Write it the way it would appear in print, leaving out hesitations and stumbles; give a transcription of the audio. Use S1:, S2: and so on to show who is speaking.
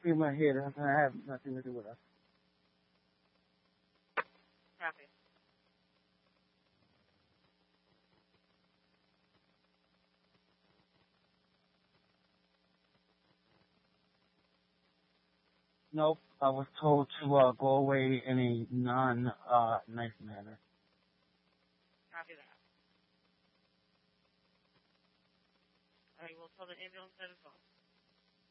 S1: between my head. I have nothing to do with us.
S2: Copy.
S1: Nope. I was told to go away in a nice manner.
S2: Copy that. All right, we'll tell the ambulance that as well.